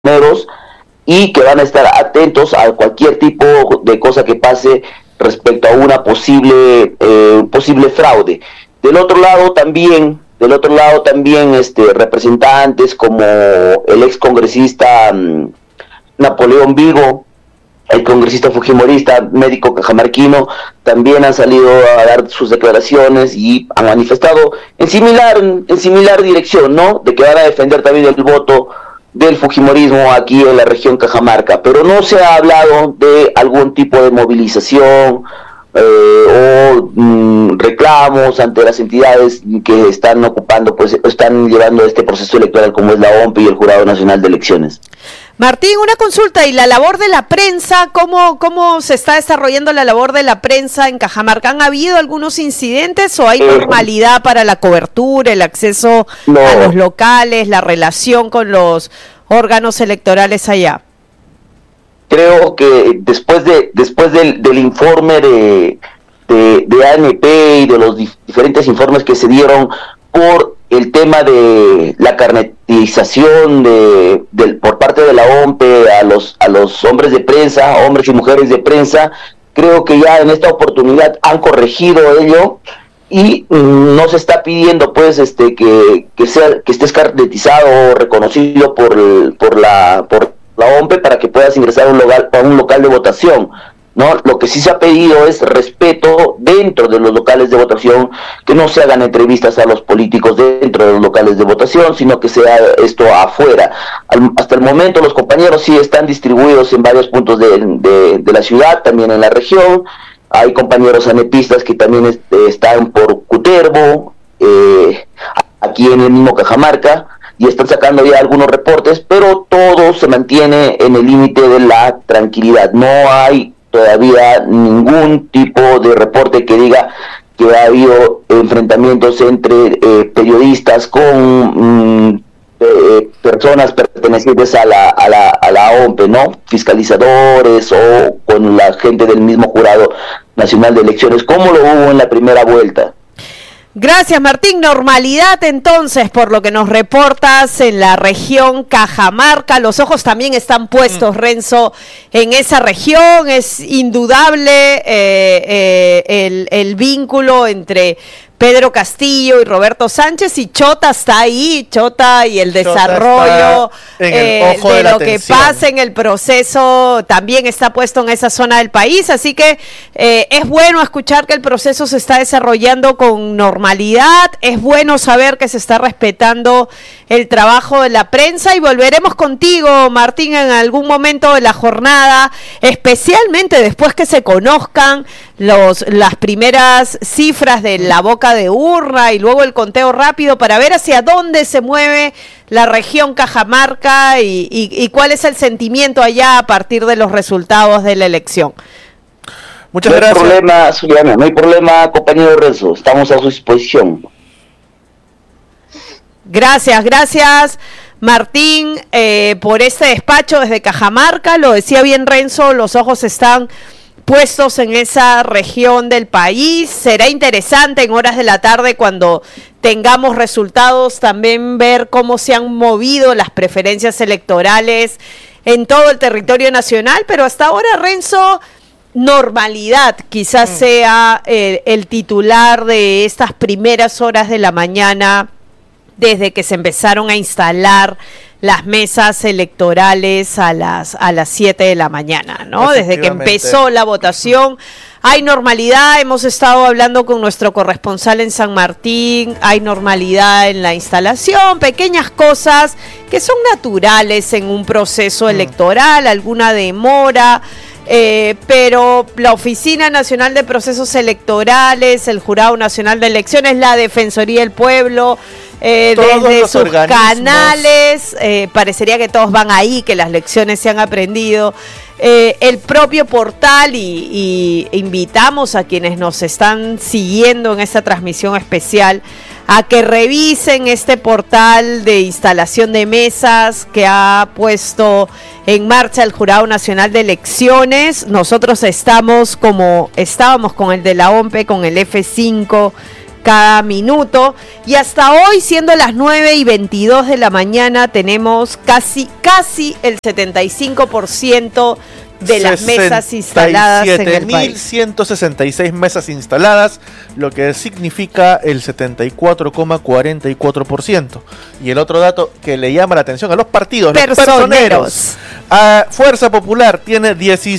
y que van a estar atentos a cualquier tipo de cosa que pase respecto a una posible fraude. Del otro lado también representantes como el ex congresista Napoleón Vigo, el congresista fujimorista, médico cajamarquino, también han salido a dar sus declaraciones y han manifestado en similar dirección, ¿no? De que van a defender también el voto del fujimorismo aquí en la región Cajamarca, pero no se ha hablado de algún tipo de movilización reclamos ante las entidades que están están llevando este proceso electoral, como es la OMPE y el Jurado Nacional de Elecciones. Martín, una consulta, ¿y la labor de la prensa? ¿Cómo se está desarrollando la labor de la prensa en Cajamarca? ¿Han habido algunos incidentes o hay normalidad para la cobertura, el acceso a los locales, la relación con los órganos electorales allá? Creo que después del informe de ANP y de los diferentes informes que se dieron por el tema de la carnetización por parte de la OMPE a los hombres de prensa, hombres y mujeres de prensa, creo que ya en esta oportunidad han corregido ello y no se está pidiendo que estés carnetizado o reconocido por la OMPE para que puedas ingresar a un local de votación, ¿no? Lo que sí se ha pedido es respeto dentro de los locales de votación, que no se hagan entrevistas a los políticos dentro de los locales de votación, sino que sea esto afuera. Hasta el momento los compañeros sí están distribuidos en varios puntos de la ciudad, también en la región. Hay compañeros anepistas que también están por Cutervo, aquí en el mismo Cajamarca, y están sacando ya algunos reportes, pero todo se mantiene en el límite de la tranquilidad. No hay todavía ningún tipo de reporte que diga que ha habido enfrentamientos entre periodistas con personas pertenecientes a la OMPE, ¿no? Fiscalizadores o con la gente del mismo Jurado Nacional de Elecciones, como lo hubo en la primera vuelta. Gracias, Martín. Normalidad entonces, por lo que nos reportas en la región Cajamarca. Los ojos también están puestos, Renzo, en esa región. Es indudable el vínculo entre Pedro Castillo y Roberto Sánchez, y Chota está ahí, Chota y el desarrollo de lo que pasa en el proceso también está puesto en esa zona del país, así que es bueno escuchar que el proceso se está desarrollando con normalidad, es bueno saber que se está respetando el trabajo de la prensa, y volveremos contigo, Martín, en algún momento de la jornada, especialmente después que se conozcan las primeras cifras de la boca de urna y luego el conteo rápido, para ver hacia dónde se mueve la región Cajamarca y cuál es el sentimiento allá a partir de los resultados de la elección. Muchas gracias. No hay problema, Zuliana, no hay problema, compañero Renzo, estamos a su disposición. Gracias, Martín, por este despacho desde Cajamarca. Lo decía bien Renzo, los ojos están puestos en esa región del país. Será interesante en horas de la tarde, cuando tengamos resultados, también ver cómo se han movido las preferencias electorales en todo el territorio nacional, pero hasta ahora, Renzo, normalidad quizás sea el titular de estas primeras horas de la mañana, desde que se empezaron a instalar las mesas electorales a las 7 de la mañana, ¿no? Desde que empezó la votación hay normalidad. Hemos estado hablando con nuestro corresponsal en San Martín, hay normalidad en la instalación, pequeñas cosas que son naturales en un proceso electoral, alguna demora, pero la Oficina Nacional de Procesos Electorales, el Jurado Nacional de Elecciones, la Defensoría del Pueblo, desde sus canales, parecería que todos van ahí, que las lecciones se han aprendido, el propio portal, y invitamos a quienes nos están siguiendo en esta transmisión especial a que revisen este portal de instalación de mesas que ha puesto en marcha el Jurado Nacional de Elecciones. Nosotros estábamos con el de la OMPE, con el F5, cada minuto, y hasta hoy, siendo las 9:22 de la mañana, tenemos casi el 75% de las mesas instaladas en el país. 67.166 mesas instaladas, lo que significa el 74,44%. Y el otro dato que le llama la atención a los partidos, los personeros. Fuerza Popular tiene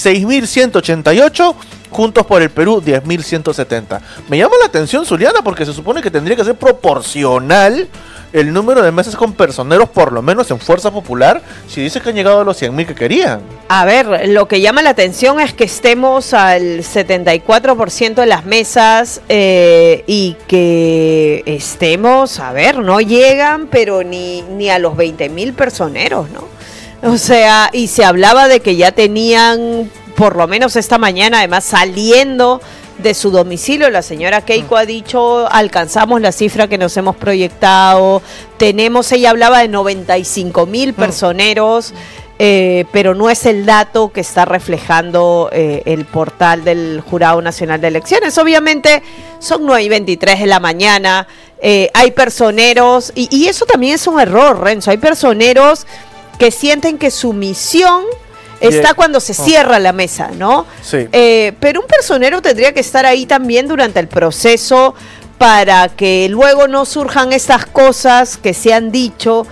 16.188, Juntos por el Perú 10.170. Me llama la atención, Zuliana, porque se supone que tendría que ser proporcional el número de mesas con personeros, por lo menos en Fuerza Popular, si dice que han llegado a los 100.000 que querían. A ver, lo que llama la atención es que estemos al 74% de las mesas y que estemos, a ver, no llegan, pero ni a los 20.000 personeros, ¿no? O sea, y se hablaba de que ya tenían, por lo menos esta mañana, además saliendo de su domicilio, la señora Keiko ha dicho, alcanzamos la cifra que nos hemos proyectado, ella hablaba de 95.000 personeros, pero no es el dato que está reflejando el portal del Jurado Nacional de Elecciones. Obviamente son 9:23 de la mañana, hay personeros, y eso también es un error, Renzo, hay personeros que sienten que su misión está cuando se cierra la mesa, ¿no? Sí. Pero un personero tendría que estar ahí también durante el proceso para que luego no surjan estas cosas que se han dicho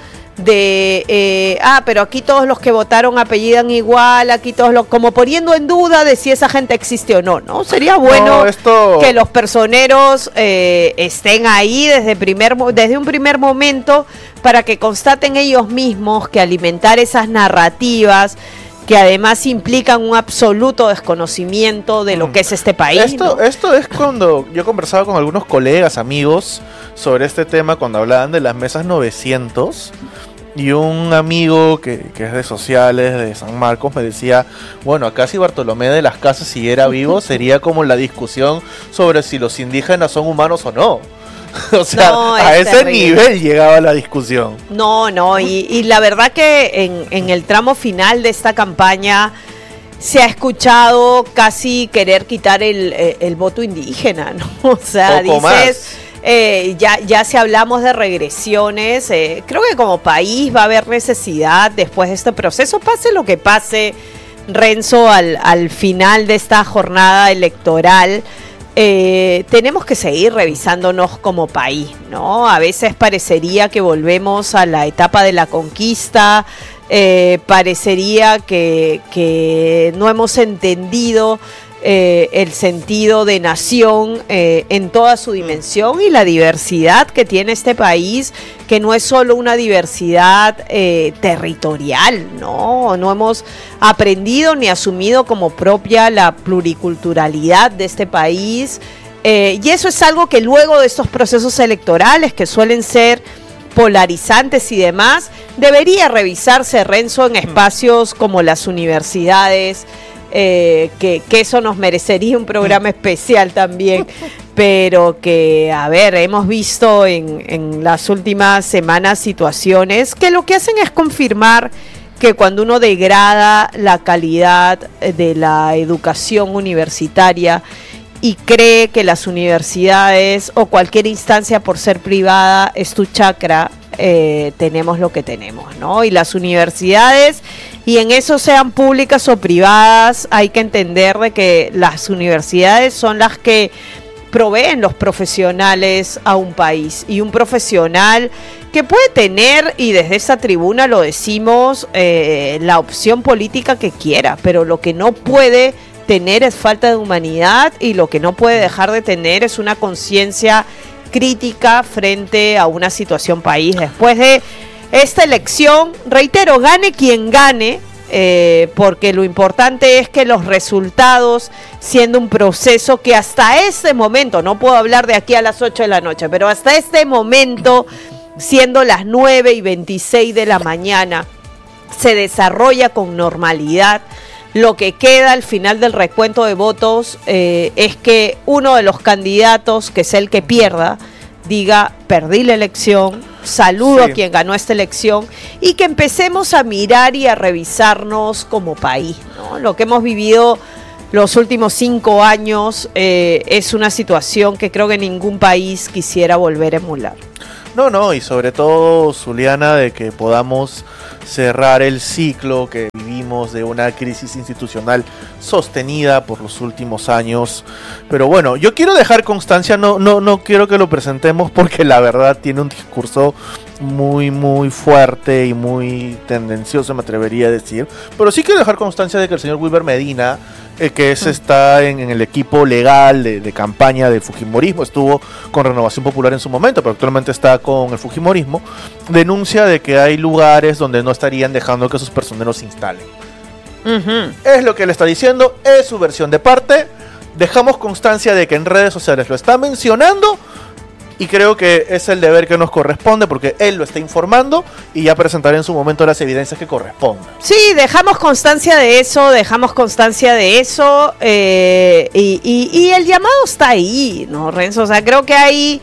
de, pero aquí todos los que votaron apellidan igual, aquí todos como poniendo en duda de si esa gente existe o no, ¿no? Sería bueno que los personeros estén ahí desde un primer momento para que constaten ellos mismos que alimentar esas narrativas que además implican un absoluto desconocimiento de lo que es este país. Esto es cuando yo conversaba con algunos colegas, amigos, sobre este tema, cuando hablaban de las mesas 900, y un amigo que es de sociales, de San Marcos, me decía, bueno, acá si Bartolomé de las Casas siguiera vivo, sería como la discusión sobre si los indígenas son humanos o no. O sea, a ese nivel llegaba la discusión. Y la verdad que en el tramo final de esta campaña se ha escuchado casi querer quitar el voto indígena, ¿no? O sea, dices, ya si hablamos de regresiones, creo que como país va a haber necesidad después de este proceso, pase lo que pase, Renzo, al final de esta jornada electoral. Tenemos que seguir revisándonos como país, ¿no? A veces parecería que volvemos a la etapa de la conquista, parecería que no hemos entendido el sentido de nación en toda su dimensión y la diversidad que tiene este país, que no es solo una diversidad territorial, no hemos aprendido ni asumido como propia la pluriculturalidad de este país, y eso es algo que luego de estos procesos electorales que suelen ser polarizantes y demás, debería revisarse, Renzo, en espacios como las universidades, que eso nos merecería un programa especial también, pero que, a ver, hemos visto en las últimas semanas situaciones que lo que hacen es confirmar que cuando uno degrada la calidad de la educación universitaria y cree que las universidades o cualquier instancia por ser privada es tu chacra, tenemos lo que tenemos, ¿no? Y las universidades, y en eso sean públicas o privadas, hay que entender de que las universidades son las que proveen los profesionales a un país, y un profesional que puede tener, y desde esa tribuna lo decimos, la opción política que quiera, pero lo que no puede tener es falta de humanidad, y lo que no puede dejar de tener es una conciencia crítica frente a una situación país. Después de esta elección, reitero, gane quien gane, porque lo importante es que los resultados, siendo un proceso que hasta este momento, no puedo hablar de aquí a las 8 de la noche, pero hasta este momento, siendo las 9:26 de la mañana, se desarrolla con normalidad. Lo que queda al final del recuento de votos es que uno de los candidatos, que es el que pierda, diga, perdí la elección, saludo a quien ganó esta elección, y que empecemos a mirar y a revisarnos como país, ¿no? Lo que hemos vivido los últimos 5 años, es una situación que creo que ningún país quisiera volver a emular. No, y sobre todo, Zuliana, de que podamos cerrar el ciclo que vivimos de una crisis institucional sostenida por los últimos años. Pero bueno, yo quiero dejar constancia, no quiero que lo presentemos porque la verdad tiene un discurso muy fuerte y muy tendencioso, me atrevería a decir. Pero sí quiero dejar constancia de que el señor Wilber Medina, está en el equipo legal de campaña del fujimorismo, estuvo con Renovación Popular en su momento, pero actualmente está con el fujimorismo, denuncia de que hay lugares donde no estarían dejando que sus personeros se instalen. Es lo que él está diciendo, es su versión de parte. Dejamos constancia de que en redes sociales lo está mencionando, y creo que es el deber que nos corresponde porque él lo está informando y ya presentaré en su momento las evidencias que correspondan. Sí, dejamos constancia de eso, y el llamado está ahí, ¿no, Renzo? O sea, creo que hay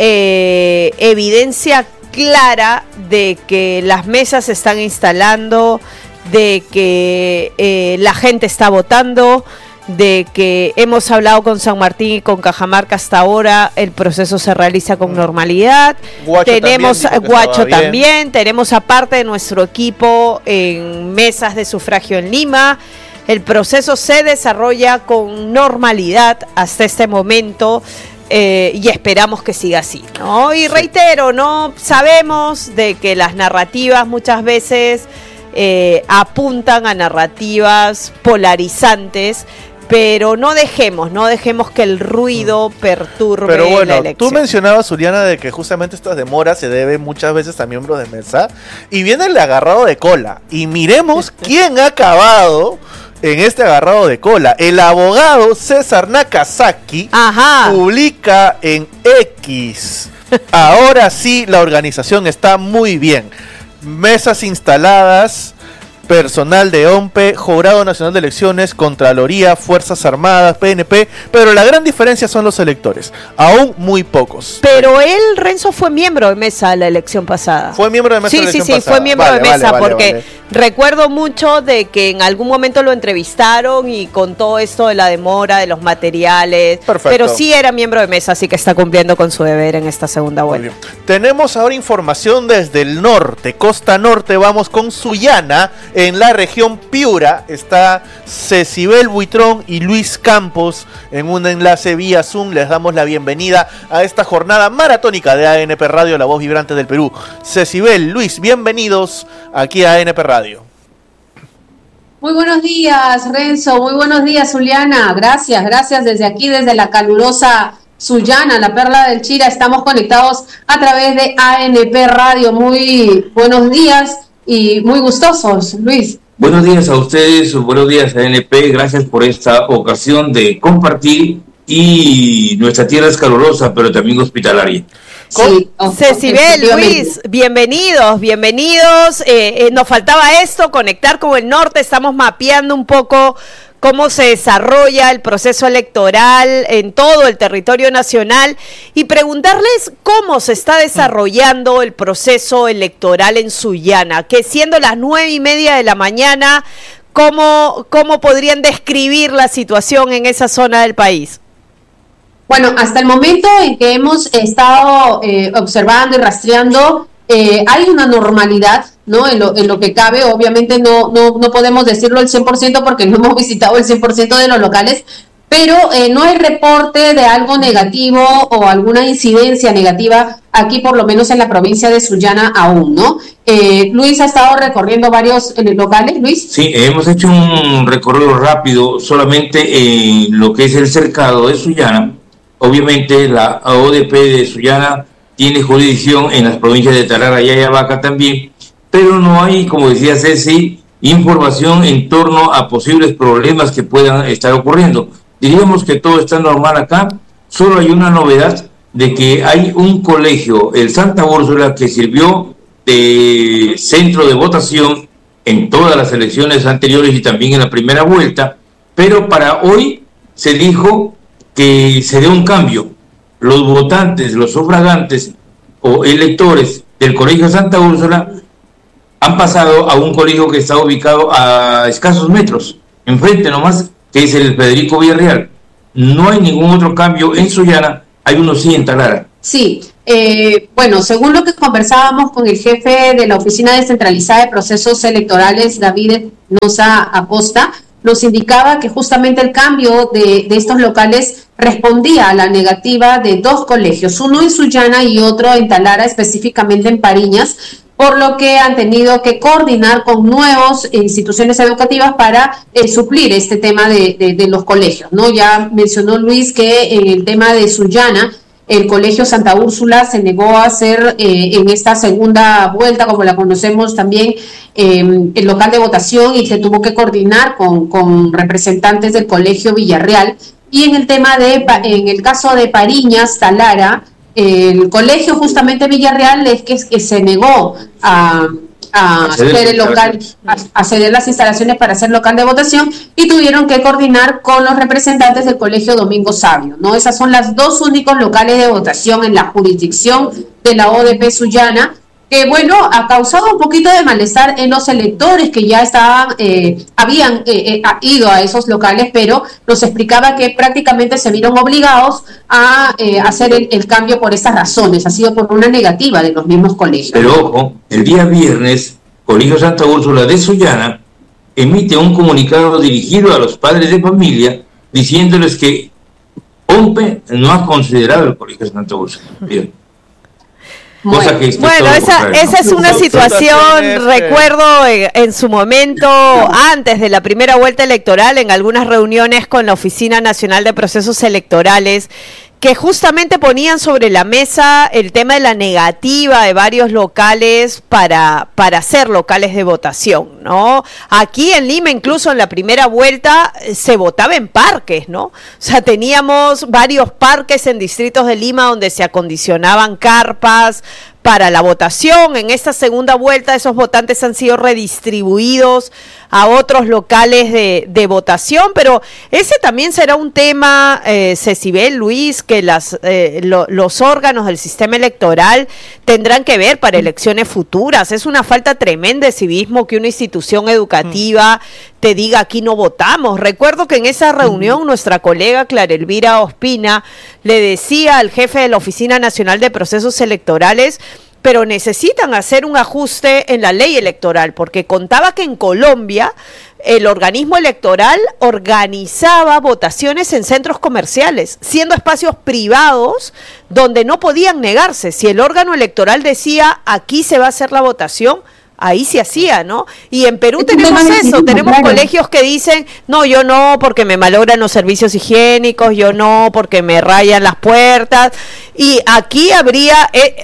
evidencia clara de que las mesas se están instalando, de que la gente está votando, de que hemos hablado con San Martín y con Cajamarca hasta ahora, el proceso se realiza con normalidad. Tenemos Guacho también, tenemos aparte de nuestro equipo en mesas de sufragio en Lima. El proceso se desarrolla con normalidad hasta este momento. Y esperamos que siga así, ¿no? Y reitero, ¿no? Sabemos de que las narrativas muchas veces apuntan a narrativas polarizantes, pero no dejemos que el ruido perturbe pero bueno, la elección. Tú mencionabas, Zuliana, de que justamente estas demoras se deben muchas veces a miembros de mesa, y viene el agarrado de cola, y miremos quién ha acabado en este agarrado de cola. El abogado César Nakazaki publica en X: ahora sí la organización está muy bien, mesas instaladas, personal de OMPE, Jurado Nacional de Elecciones, Contraloría, Fuerzas Armadas, PNP, pero la gran diferencia son los electores, aún muy pocos. Pero él, Renzo, fue miembro de mesa la elección pasada. ¿Fue miembro de mesa la elección pasada? Sí, fue miembro de mesa, porque recuerdo mucho de que en algún momento lo entrevistaron y contó esto de la demora de los materiales. Perfecto. Pero sí era miembro de mesa, así que está cumpliendo con su deber en esta segunda vuelta. Tenemos ahora información desde el norte, costa norte, vamos con Sullana. En la región Piura está Cecibel Buitrón y Luis Campos en un enlace vía Zoom. Les damos la bienvenida a esta jornada maratónica de ANP Radio, la voz vibrante del Perú. Cecibel, Luis, bienvenidos aquí a ANP Radio. Muy buenos días, Renzo. Muy buenos días, Zuliana. Gracias desde aquí, desde la calurosa Sullana, la perla del Chira. Estamos conectados a través de ANP Radio. Muy buenos días y muy gustosos, Luis. Buenos días a ustedes, buenos días a ANP, gracias por esta ocasión de compartir, y nuestra tierra es calurosa, pero también hospitalaria. Sí, Cecibel, Luis, bienvenidos. Nos faltaba esto, conectar con el norte. Estamos mapeando un poco cómo se desarrolla el proceso electoral en todo el territorio nacional y preguntarles cómo se está desarrollando el proceso electoral en Sullana, que siendo las 9:30 de la mañana, ¿cómo podrían describir la situación en esa zona del país? Bueno, hasta el momento en que hemos estado observando y rastreando, hay una normalidad, ¿no? En lo que cabe. Obviamente no podemos decirlo al 100% porque no hemos visitado el 100% de los locales, pero no hay reporte de algo negativo o alguna incidencia negativa aquí, por lo menos en la provincia de Sullana aún, ¿no? Luis ha estado recorriendo varios locales, Luis. Sí, hemos hecho un recorrido rápido solamente en lo que es el cercado de Sullana. Obviamente la ODP de Sullana tiene jurisdicción en las provincias de Tarara y Ayabaca también, pero no hay, como decía Ceci, información en torno a posibles problemas que puedan estar ocurriendo. Diríamos que todo está normal acá, solo hay una novedad de que hay un colegio, el Santa Úrsula, que sirvió de centro de votación en todas las elecciones anteriores y también en la primera vuelta, pero para hoy se dijo que se dé un cambio. Los votantes, los sufragantes o electores del Colegio Santa Úrsula han pasado a un colegio que está ubicado a escasos metros, enfrente nomás que es el Federico Villarreal. No hay ningún otro cambio en Sullana, hay uno sí en Talara. Sí, bueno, según lo que conversábamos con el jefe de la Oficina Descentralizada de Procesos Electorales, David Noza Acosta, nos indicaba que justamente el cambio de estos locales respondía a la negativa de dos colegios, uno en Sullana y otro en Talara, específicamente en Pariñas, por lo que han tenido que coordinar con nuevas instituciones educativas para suplir este tema de los colegios, ¿no? Ya mencionó Luis que en el tema de Sullana, el Colegio Santa Úrsula se negó a hacer en esta segunda vuelta, como la conocemos también, el local de votación, y se tuvo que coordinar con representantes del Colegio Villarreal. Y en el tema en el caso de Pariñas, Talara, el Colegio justamente Villarreal es que se negó a hacer el local, a ceder las instalaciones para hacer local de votación, y tuvieron que coordinar con los representantes del Colegio Domingo Sabio, ¿no? Esas son las dos únicos locales de votación en la jurisdicción de la ODP Sullana, que bueno, ha causado un poquito de malestar en los electores que ya habían ido a esos locales, pero nos explicaba que prácticamente se vieron obligados a hacer el cambio por esas razones, ha sido por una negativa de los mismos colegios. Pero ojo, el día viernes, Colegio Santa Úrsula de Sullana emite un comunicado dirigido a los padres de familia diciéndoles que OMPE no ha considerado el Colegio Santa Úrsula. Bien. Bueno, esa es una situación, recuerdo en su momento, antes de la primera vuelta electoral, en algunas reuniones con la Oficina Nacional de Procesos Electorales, que justamente ponían sobre la mesa el tema de la negativa de varios locales para hacer locales de votación, ¿no? Aquí en Lima, incluso en la primera vuelta, se votaba en parques, ¿no? O sea, teníamos varios parques en distritos de Lima donde se acondicionaban carpas para la votación. En esta segunda vuelta esos votantes han sido redistribuidos a otros locales de votación, pero ese también será un tema, Cecibel, Luis, que los órganos del sistema electoral tendrán que ver para elecciones futuras. Es una falta tremenda de civismo que una institución educativa te diga aquí no votamos. Recuerdo que en esa reunión nuestra colega Clara Elvira Ospina le decía al jefe de la Oficina Nacional de Procesos Electorales, pero necesitan hacer un ajuste en la ley electoral, porque contaba que en Colombia el organismo electoral organizaba votaciones en centros comerciales, siendo espacios privados donde no podían negarse. Si el órgano electoral decía aquí se va a hacer la votación, ahí se hacía, ¿no? Y en Perú tenemos eso, tenemos colegios que dicen, no, yo no, porque me malogran los servicios higiénicos, yo no, porque me rayan las puertas, y aquí habría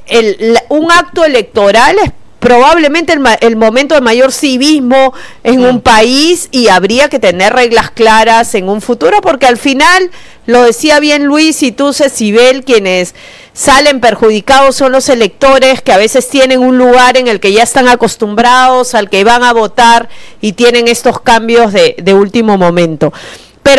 un acto electoral, es probablemente el momento de mayor civismo en un país, y habría que tener reglas claras en un futuro, porque al final, lo decía bien Luis y tú, Cecibel, quienes salen perjudicados son los electores, que a veces tienen un lugar en el que ya están acostumbrados, al que van a votar, y tienen estos cambios de último momento. Pero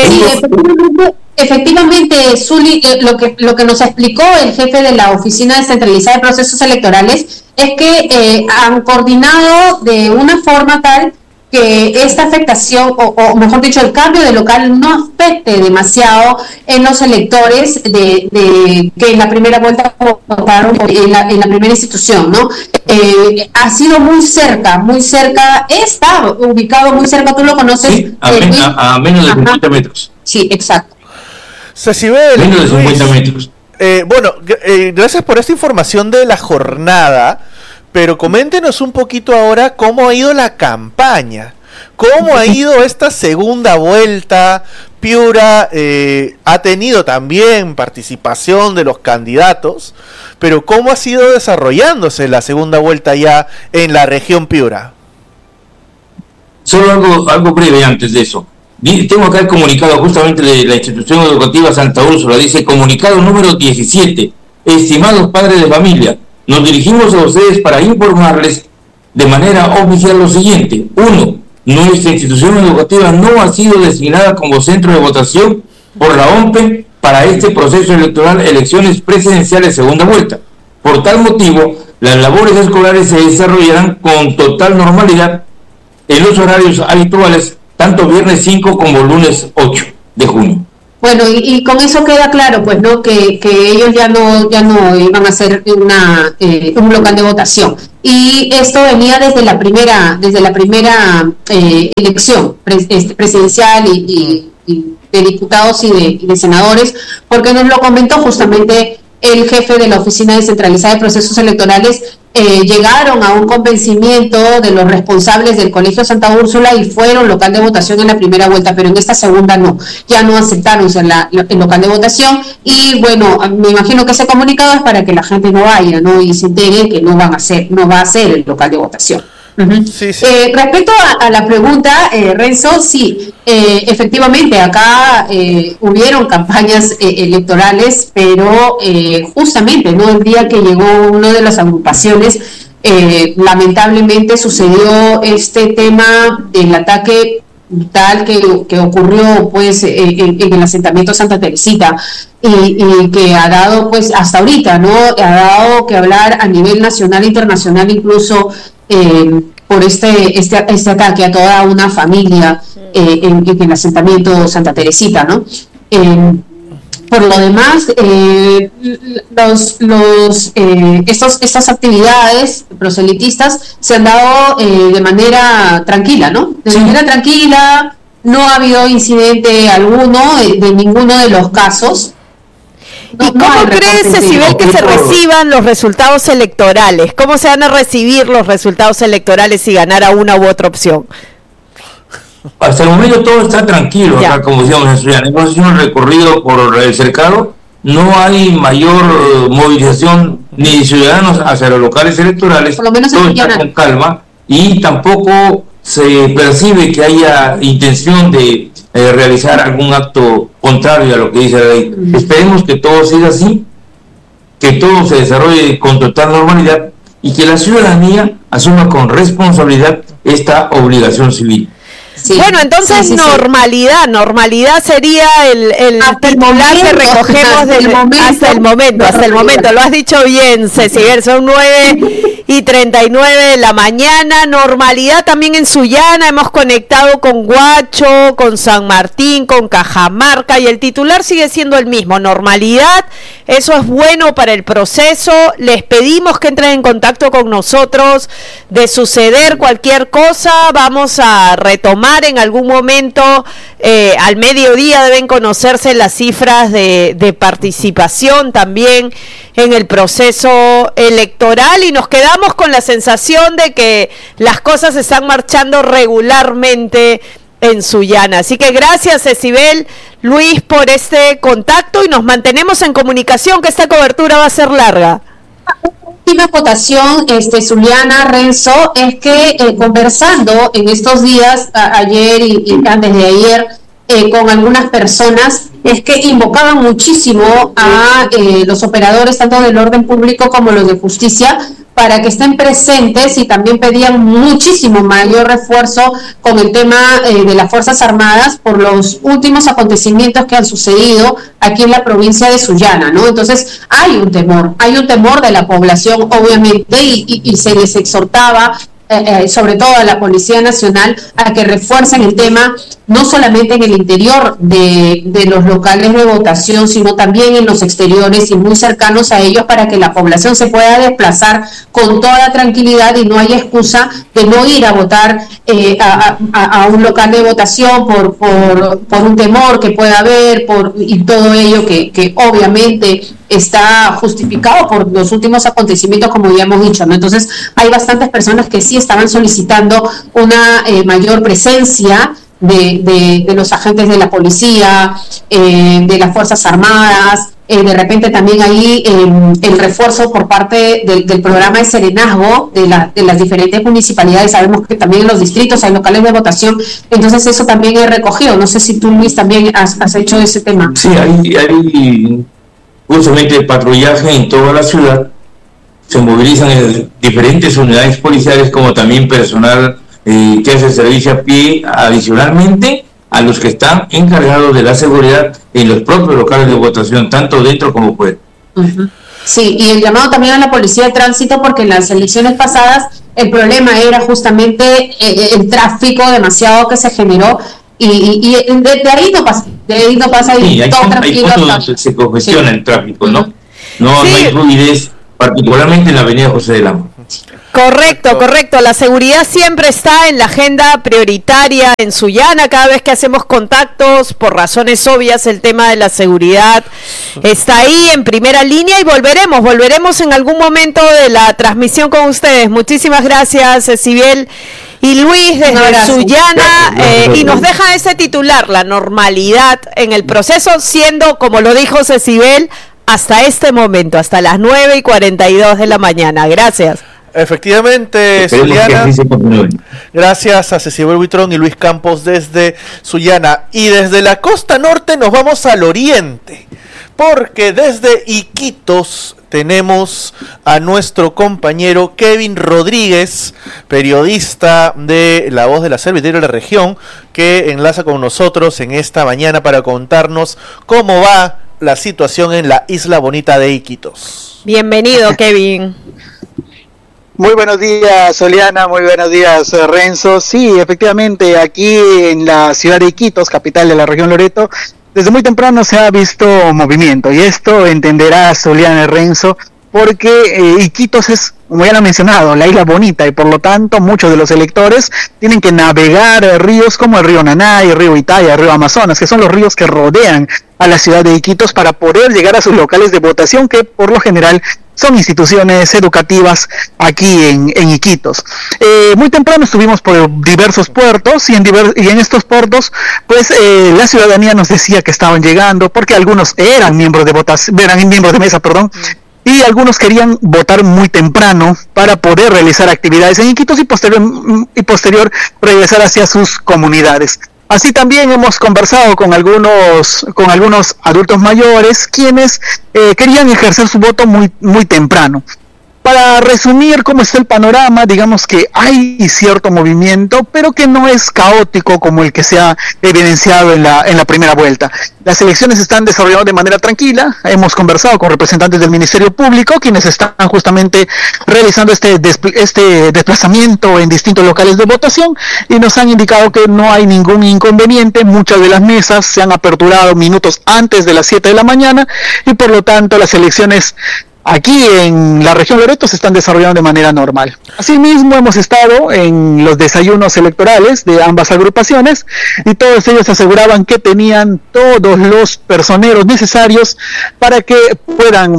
efectivamente, Zuli, lo que nos explicó el jefe de la Oficina Descentralizada de Procesos Electorales es que han coordinado de una forma tal que esta afectación, o mejor dicho, el cambio de local no afecte demasiado en los electores de que en la primera vuelta votaron en la primera institución, ¿no? Ha sido muy cerca, está ubicado muy cerca, tú lo conoces. Sí, a menos de 50 metros. Sí, exacto. Cecibel, menos de 50 metros. Bueno, gracias por esta información de la jornada, pero coméntenos un poquito ahora cómo ha ido la campaña, cómo ha ido esta segunda vuelta. Piura ha tenido también participación de los candidatos, pero cómo ha sido desarrollándose la segunda vuelta ya en la región Piura. Solo algo breve antes de eso. Tengo acá el comunicado justamente de la institución educativa Santa Úrsula, dice comunicado número 17, estimados padres de familia, nos dirigimos a ustedes para informarles de manera oficial lo siguiente. 1. Nuestra institución educativa no ha sido designada como centro de votación por la OMPE para este proceso electoral, elecciones presidenciales segunda vuelta. Por tal motivo, las labores escolares se desarrollarán con total normalidad en los horarios habituales tanto viernes 5 como lunes 8 de junio. Bueno, y con eso queda claro, pues, ¿no? Que ellos ya no iban a hacer un local de votación. Y esto venía desde la primera elección presidencial y de diputados y de senadores, porque nos lo comentó justamente el jefe de la Oficina Descentralizada de Procesos Electorales. Llegaron a un convencimiento de los responsables del Colegio Santa Úrsula y fueron local de votación en la primera vuelta, pero en esta segunda no, ya no aceptaron ser el local de votación. Y bueno, me imagino que ese comunicado es para que la gente no vaya, ¿no? Y se entere que no va a ser el local de votación. Uh-huh. Sí, sí. Respecto a la pregunta, Renzo, sí, efectivamente acá hubieron campañas electorales, pero justamente, ¿no? El día que llegó una de las agrupaciones, lamentablemente sucedió este tema del ataque tal que ocurrió pues en el asentamiento Santa Teresita y que ha dado pues hasta ahorita, ¿no? Ha dado que hablar a nivel nacional e internacional, incluso por este ataque a toda una familia en el asentamiento Santa Teresita, ¿no? Por lo demás, estas actividades proselitistas se han dado de manera tranquila, ¿no? De manera tranquila, no ha habido incidente alguno de ninguno de los casos. ¿Y cómo crees, Cecibel, que se reciban los resultados electorales? ¿Cómo se van a recibir los resultados electorales si ganara una u otra opción? Hasta el momento todo está tranquilo, acá, como decíamos en Sullana. Hemos hecho un recorrido por el cercado, no hay mayor movilización ni de ciudadanos hacia los locales electorales, por lo menos todo está con calma y tampoco se percibe que haya intención de realizar algún acto contrario a lo que dice la ley. Esperemos que todo siga así, que todo se desarrolle con total normalidad y que la ciudadanía asuma con responsabilidad esta obligación civil. Sí. Bueno, entonces sí. Normalidad sería el titular que recogemos hasta el momento. Lo has dicho bien, Cecibel, son 9:39 de la mañana. Normalidad también en Sullana, hemos conectado con Huacho, con San Martín, con Cajamarca y el titular sigue siendo el mismo, normalidad. Eso es bueno para el proceso. Les pedimos que entren en contacto con nosotros. De suceder cualquier cosa, vamos a retomar en algún momento. Al mediodía deben conocerse las cifras de participación también en el proceso electoral y nos quedamos con la sensación de que las cosas están marchando regularmente en Sullana. Así que gracias, Cecibel, Luis, por este contacto y nos mantenemos en comunicación, que esta cobertura va a ser larga. Última acotación, Zuliana, Renzo, es que conversando en estos días, ayer y antes de ayer, con algunas personas, es que invocaban muchísimo a los operadores tanto del orden público como los de justicia para que estén presentes y también pedían muchísimo mayor refuerzo con el tema de las Fuerzas Armadas por los últimos acontecimientos que han sucedido aquí en la provincia de Sullana, ¿no? Entonces hay un temor de la población, obviamente, y se les exhortaba sobre todo a la Policía Nacional a que refuercen el tema no solamente en el interior de los locales de votación, sino también en los exteriores y muy cercanos a ellos para que la población se pueda desplazar con toda tranquilidad y no haya excusa de no ir a votar a un local de votación por un temor que pueda haber y todo ello que obviamente está justificado por los últimos acontecimientos, como ya hemos dicho, ¿no? Entonces hay bastantes personas que sí estaban solicitando una mayor presencia de los agentes de la policía, de las Fuerzas Armadas, de repente también ahí el refuerzo por parte del programa de serenazgo de las diferentes municipalidades. Sabemos que también en los distritos hay locales de votación, entonces eso también he recogido. No sé si tú, Luis, también has hecho ese tema. Sí, hay justamente patrullaje en toda la ciudad, se movilizan en diferentes unidades policiales como también personal que hace servicio a pie, adicionalmente a los que están encargados de la seguridad en los propios locales de votación, tanto dentro como fuera. Uh-huh. Sí, y el llamado también a la policía de tránsito, porque en las elecciones pasadas el problema era justamente el tráfico demasiado que se generó, y de ahí no pasa sí, y todo tranquilo. Hay puntos donde se congestiona el tráfico, ¿no? No hay fluidez, particularmente en la avenida José del Amo. Correcto. La seguridad siempre está en la agenda prioritaria en Sullana. Cada vez que hacemos contactos, por razones obvias, el tema de la seguridad está ahí en primera línea, y volveremos en algún momento de la transmisión con ustedes. Muchísimas gracias, Cecibel y Luis, desde Sullana, y nos deja ese titular, la normalidad en el proceso, siendo, como lo dijo Cecibel, hasta este momento, hasta las 9:42 de la mañana. Gracias. Efectivamente, Sullana. Gracias a Cecibel Buitrón y Luis Campos desde Sullana. Y desde la costa norte nos vamos al oriente, porque desde Iquitos tenemos a nuestro compañero Kevin Rodríguez, periodista de La Voz de la Selva y de la Región, que enlaza con nosotros en esta mañana para contarnos cómo va la situación en la isla bonita de Iquitos. Bienvenido, Kevin. Muy buenos días, Soliana, muy buenos días, Renzo. Sí, efectivamente, aquí en la ciudad de Iquitos, capital de la región Loreto, desde muy temprano se ha visto movimiento, y esto entenderá Soliana y Renzo, porque Iquitos es, como ya lo he mencionado, la isla bonita, y por lo tanto muchos de los electores tienen que navegar ríos como el río Nanay, el río Itaia, el río Amazonas, que son los ríos que rodean a la ciudad de Iquitos para poder llegar a sus locales de votación, que por lo general son instituciones educativas aquí en Iquitos. Muy temprano estuvimos por diversos puertos, y en estos puertos pues la ciudadanía nos decía que estaban llegando, porque algunos eran miembros de mesa, y algunos querían votar muy temprano para poder realizar actividades en Iquitos y posterior regresar hacia sus comunidades. Así también hemos conversado con algunos adultos mayores quienes querían ejercer su voto muy temprano. Para resumir cómo está el panorama, digamos que hay cierto movimiento, pero que no es caótico como el que se ha evidenciado en la primera vuelta. Las elecciones se están desarrollando de manera tranquila. Hemos conversado con representantes del Ministerio Público, quienes están justamente realizando este desplazamiento en distintos locales de votación, y nos han indicado que no hay ningún inconveniente. Muchas de las mesas se han aperturado minutos antes de las 7 de la mañana, y por lo tanto las elecciones aquí en la región Loreto se están desarrollando de manera normal. Asimismo, hemos estado en los desayunos electorales de ambas agrupaciones, y todos ellos aseguraban que tenían todos los personeros necesarios para que puedan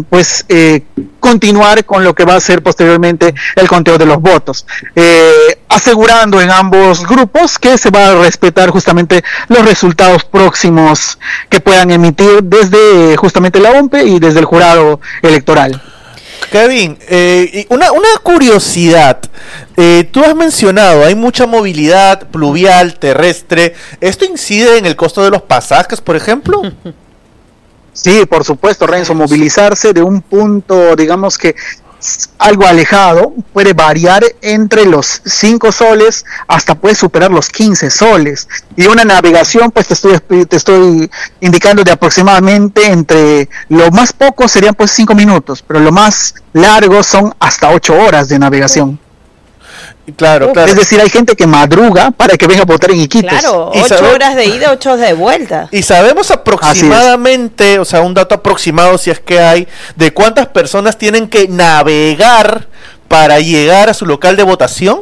continuar con lo que va a ser posteriormente el conteo de los votos, asegurando en ambos grupos que se va a respetar justamente los resultados próximos que puedan emitir desde justamente la OMPE y desde el jurado electoral. Kevin, una curiosidad, tú has mencionado, hay mucha movilidad pluvial, terrestre. ¿Esto incide en el costo de los pasajes, por ejemplo? Sí, por supuesto, Renzo. Movilizarse de un punto, digamos que algo alejado, puede variar entre los 5 soles hasta puede superar los 15 soles. Y una navegación, pues te estoy indicando de aproximadamente, entre lo más poco serían pues 5 minutos, pero lo más largo son hasta 8 horas de navegación. Claro. Es decir, hay gente que madruga para que venga a votar en Iquitos. Claro, 8 horas de ida, 8 de vuelta. Y sabemos aproximadamente, o sea, un dato aproximado, si es que hay, de cuántas personas tienen que navegar para llegar a su local de votación.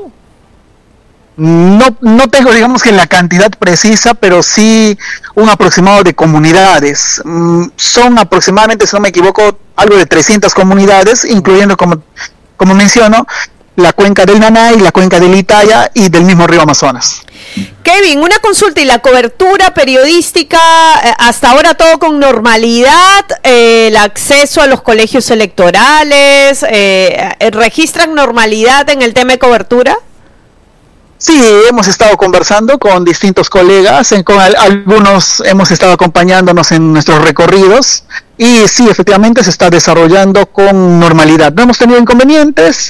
No tengo, digamos que la cantidad precisa, pero sí un aproximado de comunidades. Son aproximadamente, si no me equivoco, algo de 300 comunidades, incluyendo, como menciono, la cuenca del Nanay, la cuenca del Itaia y del mismo río Amazonas. Kevin, una consulta: y la cobertura periodística, hasta ahora todo con normalidad, el acceso a los colegios electorales, ¿registran normalidad en el tema de cobertura? Sí, hemos estado conversando con distintos colegas, con algunos hemos estado acompañándonos en nuestros recorridos, y sí, efectivamente se está desarrollando con normalidad. No hemos tenido inconvenientes,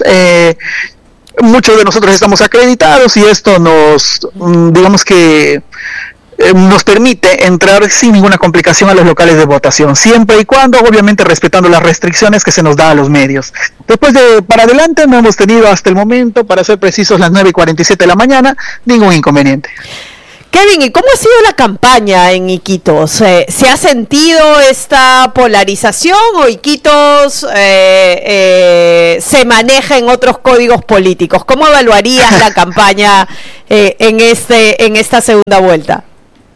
muchos de nosotros estamos acreditados, y esto nos, digamos que nos permite entrar sin ninguna complicación a los locales de votación, siempre y cuando, obviamente, respetando las restricciones que se nos da a los medios. Para adelante no hemos tenido hasta el momento, para ser precisos, las 9:47 de la mañana, ningún inconveniente. Kevin, ¿y cómo ha sido la campaña en Iquitos? ¿Se ha sentido esta polarización o Iquitos se maneja en otros códigos políticos? ¿Cómo evaluarías la campaña en esta segunda vuelta?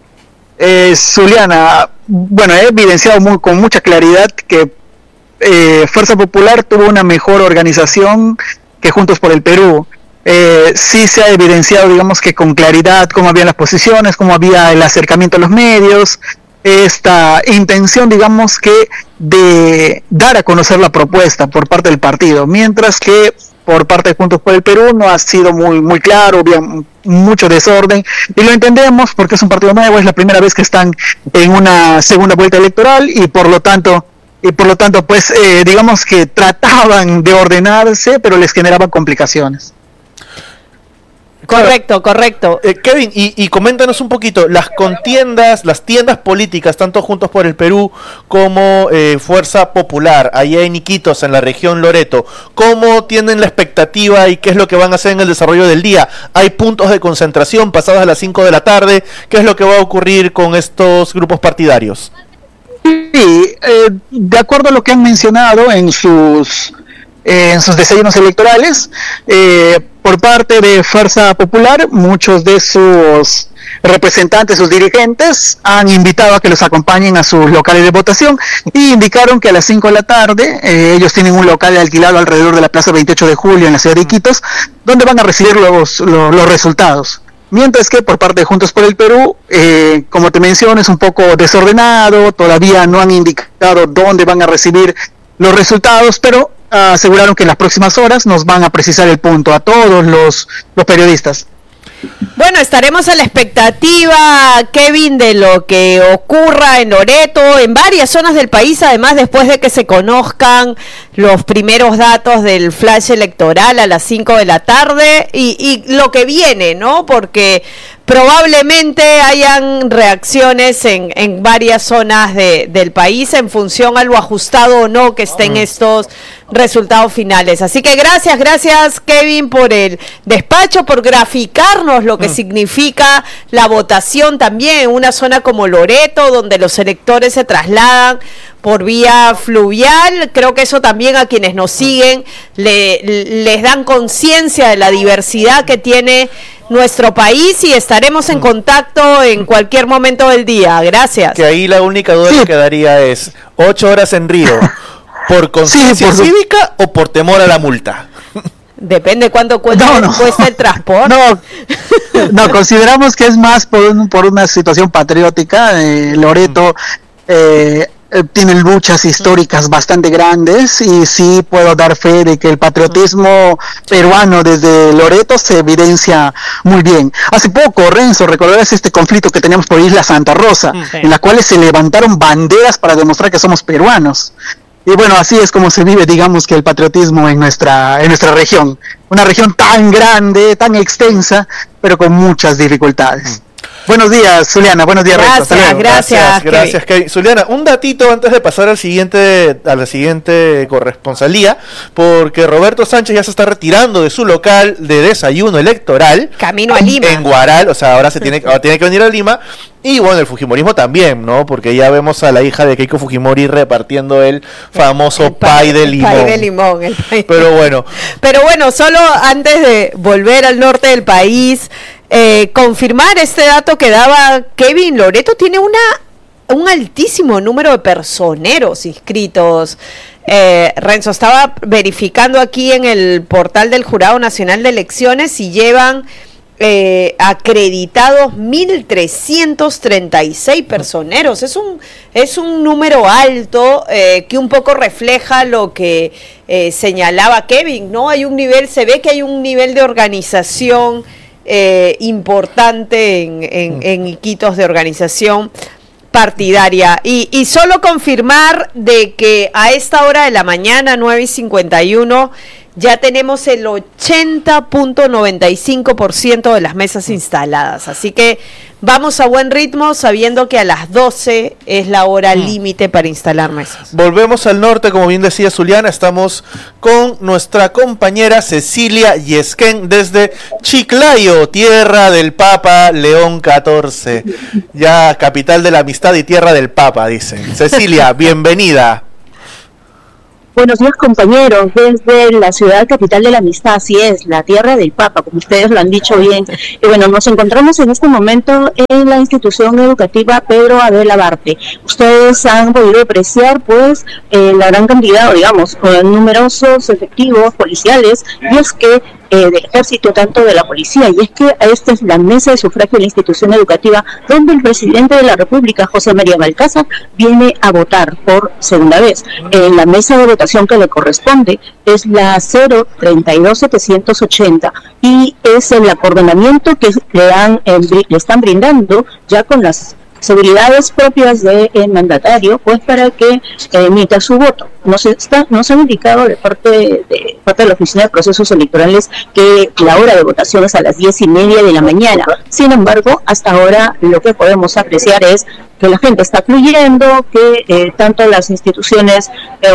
Zuliana, bueno, he evidenciado con mucha claridad que Fuerza Popular tuvo una mejor organización que Juntos por el Perú. Sí se ha evidenciado, digamos, que con claridad cómo habían las posiciones, cómo había el acercamiento a los medios, esta intención, digamos, que de dar a conocer la propuesta por parte del partido, mientras que por parte de Juntos por el Perú no ha sido muy claro, había mucho desorden, y lo entendemos porque es un partido nuevo, es la primera vez que están en una segunda vuelta electoral, y por lo tanto pues digamos que trataban de ordenarse, pero les generaban complicaciones. Correcto. Kevin, y coméntanos un poquito, las tiendas políticas, tanto Juntos por el Perú como Fuerza Popular, allá en Iquitos, en la región Loreto, ¿cómo tienen la expectativa y qué es lo que van a hacer en el desarrollo del día? ¿Hay puntos de concentración pasadas a las 5 de la tarde? ¿Qué es lo que va a ocurrir con estos grupos partidarios? Sí, de acuerdo a lo que han mencionado en sus desayunos electorales, por parte de Fuerza Popular, muchos de sus representantes, sus dirigentes, han invitado a que los acompañen a sus locales de votación y indicaron que a las 5 de la tarde ellos tienen un local alquilado alrededor de la Plaza 28 de Julio en la ciudad de Iquitos, donde van a recibir los resultados. Mientras que por parte de Juntos por el Perú, como te menciono, es un poco desordenado, todavía no han indicado dónde van a recibir los resultados, pero aseguraron que en las próximas horas nos van a precisar el punto a todos los periodistas. Bueno, estaremos a la expectativa, Kevin, de lo que ocurra en Loreto, en varias zonas del país, además después de que se conozcan los primeros datos del flash electoral a las 5 de la tarde y lo que viene, ¿no? Porque probablemente hayan reacciones en varias zonas del país en función a lo ajustado o no que estén estos resultados finales. Así que gracias Kevin por el despacho, por graficarnos lo que significa la votación también en una zona como Loreto, donde los electores se trasladan por vía fluvial. Creo que eso también a quienes nos siguen les dan conciencia de la diversidad que tiene nuestro país, y estaremos en contacto en cualquier momento del día. Gracias. Que ahí la única duda que quedaría es 8 horas en Río, ¿por conciencia cívica o por temor a la multa? Depende cuánto cuesta el transporte. No, consideramos que es más por una situación patriótica. Loreto tiene luchas históricas bastante grandes, y sí puedo dar fe de que el patriotismo peruano desde Loreto se evidencia muy bien. Hace poco, Renzo, recordarás este conflicto que teníamos por Isla Santa Rosa, en la cual se levantaron banderas para demostrar que somos peruanos. Y bueno, así es como se vive, digamos, que el patriotismo en nuestra región. Una región tan grande, tan extensa, pero con muchas dificultades. Buenos días, Zuliana. Buenos días, Renzo. Gracias, Kevin. Zuliana, un datito antes de pasar a la siguiente corresponsalía, porque Roberto Sánchez ya se está retirando de su local de desayuno electoral. Camino a Lima. En Guaral, o sea, ahora tiene que venir a Lima. Y bueno, el fujimorismo también, ¿no? Porque ya vemos a la hija de Keiko Fujimori repartiendo el famoso pay de limón. Pay de limón. Pero bueno, solo antes de volver al norte del país, confirmar este dato que daba Kevin. Loreto tiene un altísimo número de personeros inscritos. Renzo, estaba verificando aquí en el portal del Jurado Nacional de Elecciones y llevan acreditados 1.336 personeros. Es un número alto que un poco refleja lo que señalaba Kevin, ¿no? Se ve que hay un nivel de organización importante en Iquitos, de organización partidaria, y solo confirmar de que a esta hora de la mañana, 9:51, ya tenemos el 80.95% de las mesas instaladas. Así que vamos a buen ritmo, sabiendo que a las 12 es la hora límite para instalar mesas. Volvemos al norte, como bien decía Zuliana, estamos con nuestra compañera Cecilia Yesquén desde Chiclayo, tierra del Papa León XIV, ya capital de la amistad y tierra del Papa, dicen. Cecilia, bienvenida. Buenos días, compañeros, desde la ciudad capital de la amistad, así es, la tierra del Papa, como ustedes lo han dicho bien. Y bueno, nos encontramos en este momento en la institución educativa Pedro Abel Abarte. Ustedes han podido apreciar, pues, la gran cantidad, digamos, numerosos efectivos policiales, y es que del ejército, tanto de la policía, y es que esta es la mesa de sufragio de la institución educativa donde el presidente de la República, José María Balcázar, viene a votar por segunda vez. La mesa de votación que le corresponde es la 032780 y es el acordonamiento que le están brindando ya con las seguridades propias del mandatario, pues para que emita su voto. Nos han indicado de parte de la Oficina de Procesos Electorales que la hora de votación es a las 10:30 de la mañana. Sin embargo, hasta ahora lo que podemos apreciar es que la gente está fluyendo, que tanto las instituciones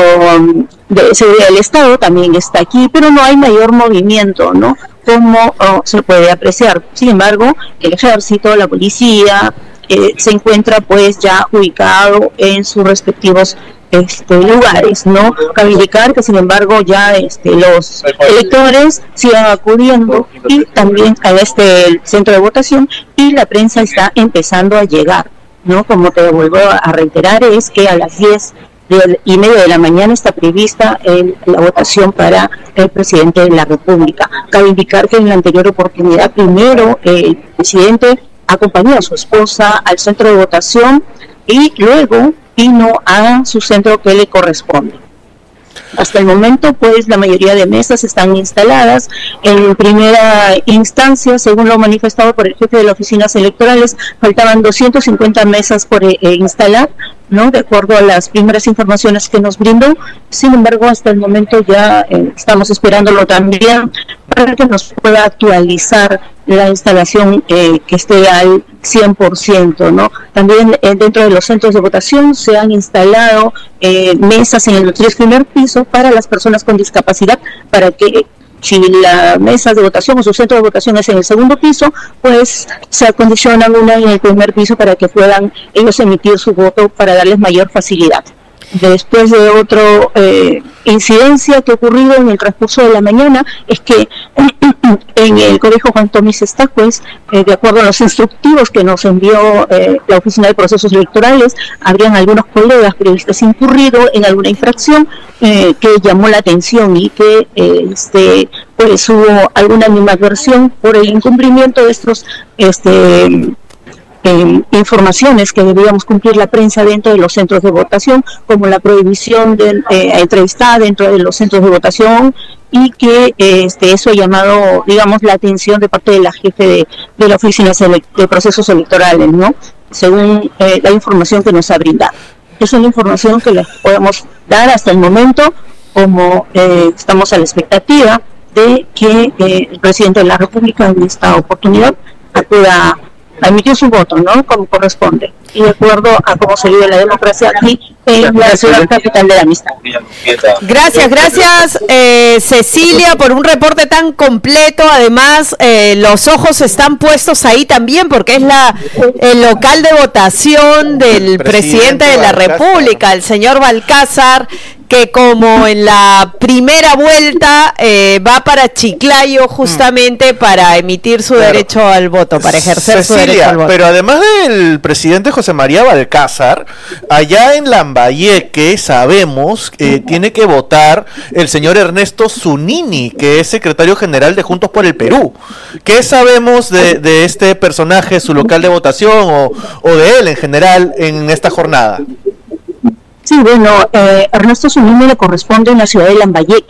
de seguridad del Estado también está aquí, pero no hay mayor movimiento, ¿no? Como se puede apreciar. Sin embargo, el ejército, la policía, se encuentra pues ya ubicado en sus respectivos lugares, ¿no? Cabe indicar que sin embargo ya los electores sigan acudiendo y también a el centro de votación, y la prensa está empezando a llegar, ¿no? Como te vuelvo a reiterar, es que a las 10:30 de la mañana está prevista la votación para el presidente de la República. Cabe indicar que en la anterior oportunidad, primero el presidente acompañó a su esposa al centro de votación y luego vino a su centro que le corresponde. Hasta el momento, pues, la mayoría de mesas están instaladas. En primera instancia, según lo manifestado por el jefe de las oficinas electorales, faltaban 250 mesas por instalar, ¿no? De acuerdo a las primeras informaciones que nos brindó. Sin embargo, hasta el momento ya estamos esperándolo también para que nos pueda actualizar la instalación que esté al 100%, ¿no? También dentro de los centros de votación se han instalado mesas en el primer piso para las personas con discapacidad, para que si la mesa de votación o su centro de votación es en el segundo piso, pues se acondicionan una en el primer piso para que puedan ellos emitir su voto para darles mayor facilidad. Después de otra incidencia que ha ocurrido en el transcurso de la mañana, es que en el colegio Juan Tomis está, pues, de acuerdo a los instructivos que nos envió la Oficina de Procesos Electorales, habrían algunos colegas periodistas incurrido en alguna infracción que llamó la atención y que pues hubo alguna animadversión por el incumplimiento de estos informaciones que debíamos cumplir la prensa dentro de los centros de votación, como la prohibición de entrevistar dentro de los centros de votación, y que eso ha llamado, digamos, la atención de parte de la jefe de la Oficina de Procesos Electorales, ¿no? Según la información que nos ha brindado. Esa es la información que les podemos dar hasta el momento, como estamos a la expectativa de que el presidente de la República en esta oportunidad acuda a emitir su voto, ¿no? Como corresponde, y de acuerdo a cómo se vive la democracia aquí en la ciudad capital de la amistad. Gracias, Cecilia, por un reporte tan completo. Además, los ojos están puestos ahí también, porque es el local de votación del presidente de la República, el señor Balcázar, que como en la primera vuelta va para Chiclayo justamente para emitir su derecho al voto, para ejercer su derecho al voto. Pero además del presidente José María Balcázar, allá en Lambayeque sabemos que tiene que votar el señor Ernesto Zunini, que es secretario general de Juntos por el Perú. ¿Qué sabemos de este personaje, su local de votación o de él en general en esta jornada? Sí, bueno, Ernesto Zunini le corresponde en la ciudad de Lambayeque.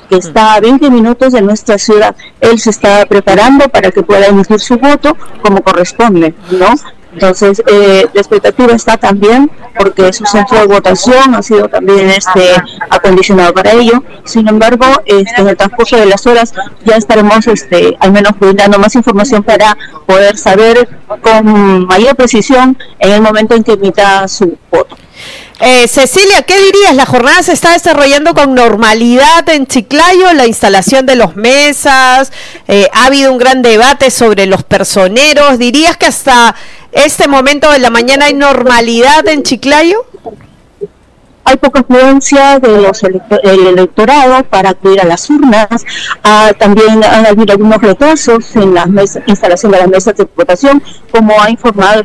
que está a 20 minutos de nuestra ciudad. Él se está preparando para que pueda emitir su voto como corresponde, ¿no? Entonces, la expectativa está también porque su centro de votación ha sido también acondicionado para ello. Sin embargo, en el transcurso de las horas ya estaremos al menos brindando más información para poder saber con mayor precisión en el momento en que emita su voto. Cecilia, ¿qué dirías? ¿La jornada se está desarrollando con normalidad en Chiclayo? La instalación de los mesas, ha habido un gran debate sobre los personeros. ¿Dirías que hasta este momento de la mañana hay normalidad en Chiclayo? Hay poca afluencia del electorado para acudir a las urnas. También han habido algunos retrasos en la instalación de las mesas de votación, como ha informado